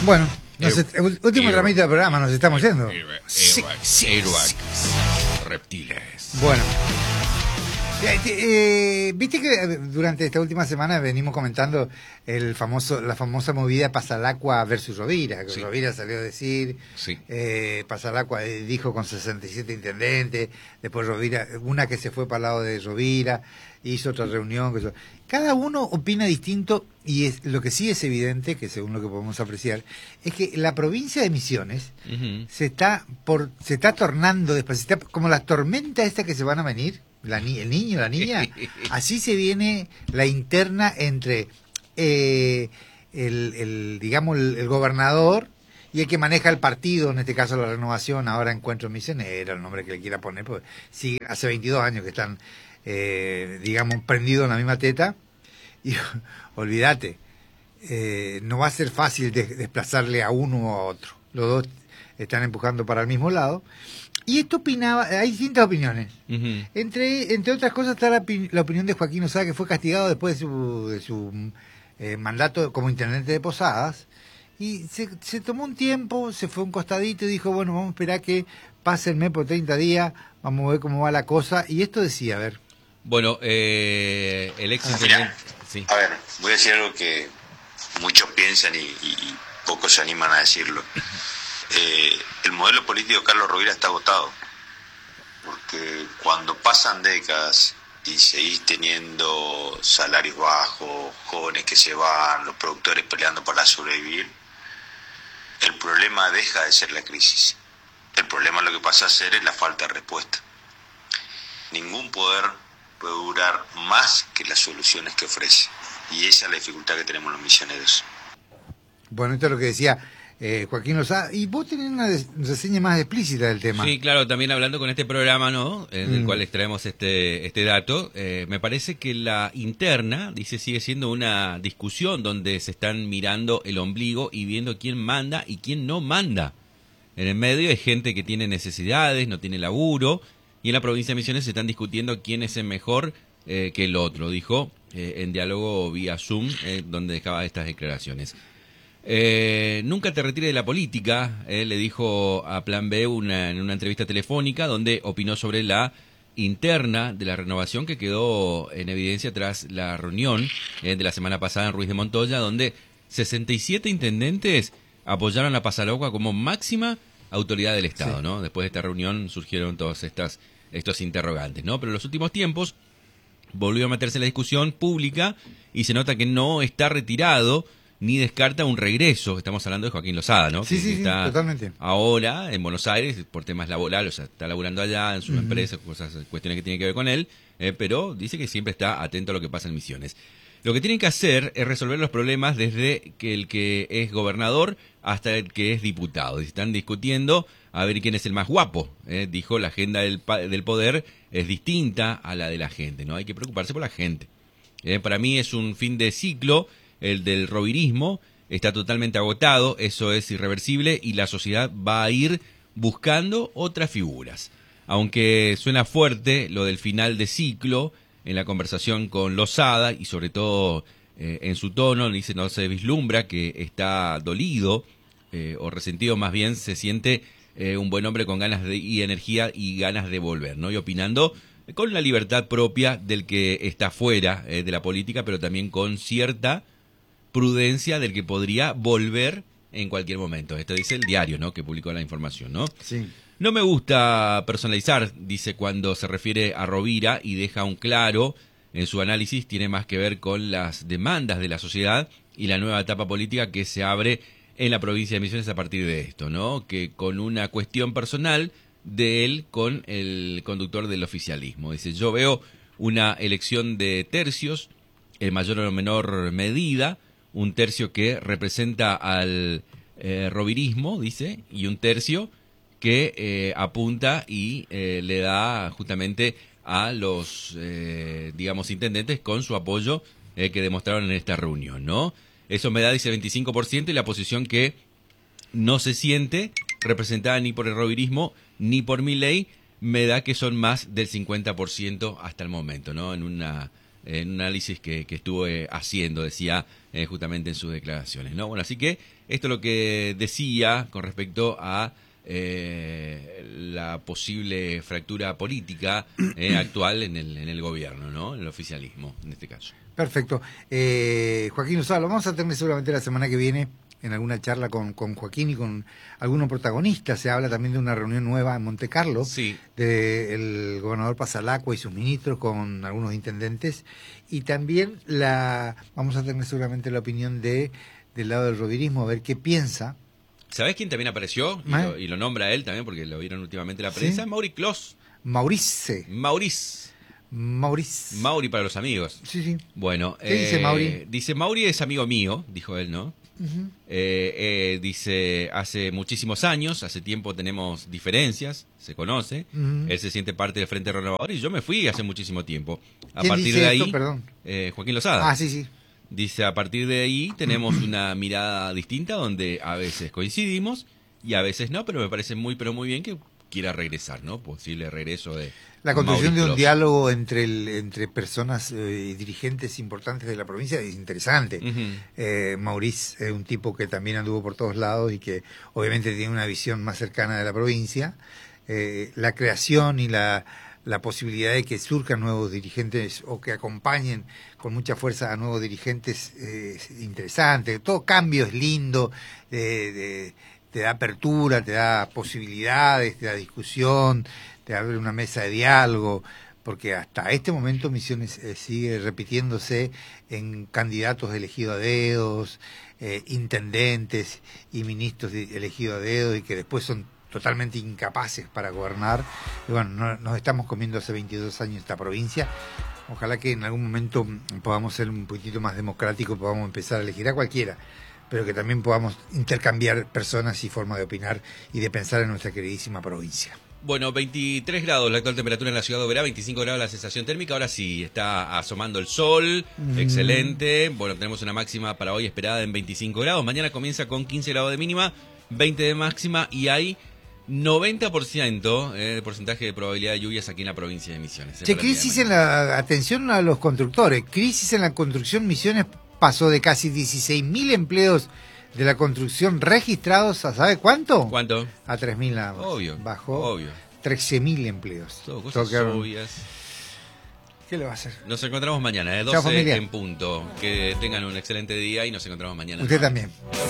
Bueno, último tramito del programa, nos estamos yendo. Reptiles. Bueno. Viste que durante esta última semana venimos comentando la famosa movida Pasalacqua versus Rovira, que sí. Rovira salió a decir, sí. Pasalacqua dijo con 67 intendentes, después Rovira, una que se fue para el lado de Rovira, hizo otra reunión. Cada uno opina distinto y lo que sí es evidente, que según lo que podemos apreciar, es que la provincia de Misiones se está tornando después, como las tormentas estas que se van a venir. El niño, la niña, así se viene la interna entre digamos el gobernador y el que maneja el partido, en este caso la Renovación, ahora Encuentro Misionero, el nombre que le quiera poner, porque sigue, hace 22 años que están, digamos, prendidos en la misma teta, y olvídate, no va a ser fácil desplazarle a uno o a otro, los dos están empujando para el mismo lado. Y esto opinaba, hay distintas opiniones. Entre otras cosas está la opinión de Joaquín Osada, que fue castigado después de su mandato como intendente de Posadas, y se tomó un tiempo, se fue un costadito y dijo, bueno, vamos a esperar que pase el mes por 30 días, vamos a ver cómo va la cosa. Y esto decía, a ver. Bueno, el ex intendente... Sí. A ver, voy a decir algo que muchos piensan y pocos se animan a decirlo. El modelo político de Carlos Rovira está agotado, porque cuando pasan décadas y seguís teniendo salarios bajos, jóvenes que se van, los productores peleando para sobrevivir, el problema deja de ser la crisis. El problema lo que pasa a ser es la falta de respuesta. Ningún poder puede durar más que las soluciones que ofrece, y esa es la dificultad que tenemos los misioneros. Bueno, esto es lo que decía Joaquín Lozada, y vos tenés una reseña más explícita del tema. Sí, claro, también hablando con este programa, ¿no? Del cual les traemos este dato, me parece que la interna, dice, sigue siendo una discusión donde se están mirando el ombligo y viendo quién manda y quién no manda. En el medio hay gente que tiene necesidades, no tiene laburo, y en la provincia de Misiones se están discutiendo quién es el mejor que el otro, dijo en diálogo vía Zoom, donde dejaba estas declaraciones. Nunca te retires de la política, le dijo a Plan B en una entrevista telefónica donde opinó sobre la interna de la Renovación que quedó en evidencia tras la reunión de la semana pasada en Ruiz de Montoya, donde 67 intendentes apoyaron a Pasalacqua como máxima autoridad del Estado, sí. ¿No? Después de esta reunión surgieron todos estos interrogantes, ¿no? Pero en los últimos tiempos volvió a meterse en la discusión pública y se nota que no está retirado ni descarta un regreso. Estamos hablando de Joaquín Lozada, ¿no? Sí, que está totalmente. Ahora en Buenos Aires por temas laborales, o sea, está laburando allá en su empresa, cuestiones que tienen que ver con él, pero dice que siempre está atento a lo que pasa en Misiones. Lo que tienen que hacer es resolver los problemas desde que el que es gobernador hasta el que es diputado. Y están discutiendo a ver quién es el más guapo. Dijo, la agenda del poder es distinta a la de la gente, ¿no? Hay que preocuparse por la gente. Para mí es un fin de ciclo. El del rovirismo está totalmente agotado, eso es irreversible y la sociedad va a ir buscando otras figuras. Aunque suena fuerte lo del final de ciclo en la conversación con Lozada y sobre todo en su tono, dice, no se vislumbra que está dolido o resentido, más bien se siente un buen hombre con ganas y energía y ganas de volver, ¿no? Y opinando con la libertad propia del que está fuera de la política, pero también con cierta prudencia del que podría volver en cualquier momento. Esto dice el diario, ¿no? Que publicó la información, ¿no? Sí. No me gusta personalizar, dice cuando se refiere a Rovira y deja un claro en su análisis, tiene más que ver con las demandas de la sociedad y la nueva etapa política que se abre en la provincia de Misiones a partir de esto, ¿no? Que con una cuestión personal de él con el conductor del oficialismo. Dice, yo veo una elección de tercios, en mayor o menor medida, un tercio que representa al rovirismo, dice, y un tercio que apunta y le da justamente a los, digamos, intendentes con su apoyo que demostraron en esta reunión, ¿no? Eso me da, dice, 25% y la posición que no se siente representada ni por el rovirismo ni por Milei, me da que son más del 50% hasta el momento, ¿no? En una en un análisis que estuvo haciendo, decía justamente en sus declaraciones, ¿no? Bueno, así que esto es lo que decía con respecto a la posible fractura política actual en el gobierno, ¿no? En el oficialismo, en este caso. Perfecto. Joaquín Lozada, lo vamos a tener seguramente la semana que viene en alguna charla con Joaquín y con algunos protagonistas. Se habla también de una reunión nueva en Monte Carlo, sí, del gobernador Pasalacqua y sus ministros con algunos intendentes. Y también vamos a tener seguramente la opinión del lado del rovirismo, a ver qué piensa. ¿Sabés quién también apareció? Y lo nombra él también, porque lo vieron últimamente en la prensa. ¿Sí? Mauri Clos. Maurice. Mauri para los amigos. Sí, sí. Bueno, ¿qué dice Mauri? Dice, Mauri es amigo mío, dijo él, ¿no? Uh-huh. Dice, hace muchísimos años, hace tiempo tenemos diferencias, se conoce. Uh-huh. Él se siente parte del Frente Renovador y yo me fui hace muchísimo tiempo. A ¿Quién partir dice de ahí, esto? Perdón. Joaquín Lozada. Ah, sí, sí. Dice, a partir de ahí tenemos una mirada distinta donde a veces coincidimos y a veces no, pero me parece muy bien que quiera regresar, ¿no? Posible regreso de la construcción Mauri de un Clos. Diálogo entre personas y dirigentes importantes de la provincia es interesante. Uh-huh. Maurice es un tipo que también anduvo por todos lados y que obviamente tiene una visión más cercana de la provincia. La creación y la posibilidad de que surjan nuevos dirigentes o que acompañen con mucha fuerza a nuevos dirigentes es interesante. Todo cambio es lindo, te da apertura, te da posibilidades, te da discusión, te abre una mesa de diálogo, porque hasta este momento Misiones sigue repitiéndose en candidatos elegidos a dedos, intendentes y ministros elegidos a dedos y que después son totalmente incapaces para gobernar. Y bueno, nos estamos comiendo hace 22 años esta provincia. Ojalá que en algún momento podamos ser un poquitito más democráticos, podamos empezar a elegir a cualquiera, pero que también podamos intercambiar personas y forma de opinar y de pensar en nuestra queridísima provincia. Bueno, 23 grados la actual temperatura en la ciudad de Oberá, 25 grados la sensación térmica. Ahora sí, está asomando el sol, excelente. Bueno, tenemos una máxima para hoy esperada en 25 grados. Mañana comienza con 15 grados de mínima, 20 de máxima y hay 90% de porcentaje de probabilidad de lluvias aquí en la provincia de Misiones. Che, crisis en atención a los constructores, crisis en la construcción. Misiones pasó de casi 16.000 empleos de la construcción registrados a ¿sabe cuánto? ¿Cuánto? A 3.000 nada más. Obvio. Bajó obvio. 13.000 empleos. Todo cosas obvias. ¿Qué le va a hacer? Nos encontramos mañana, 12 en punto. Que tengan un excelente día y nos encontramos mañana. Usted también.